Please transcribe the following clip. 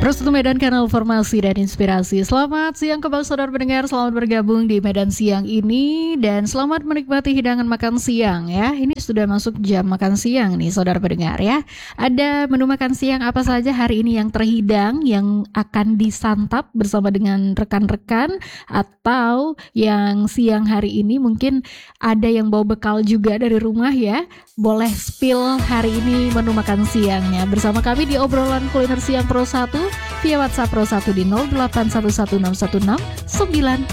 Terus untuk Medan, kanal informasi dan inspirasi. Selamat siang kembali saudara pendengar, selamat bergabung di Medan Siang ini dan selamat menikmati hidangan makan siang ya. Ini sudah masuk jam makan siang nih saudara pendengar ya. Ada menu makan siang apa saja hari ini yang terhidang, yang akan disantap bersama dengan rekan-rekan, atau yang siang hari ini mungkin ada yang bawa bekal juga dari rumah ya. Boleh spill hari ini menu makan siangnya bersama kami di obrolan kuliner siang Pro 1 via WhatsApp Pro 1 di 08116169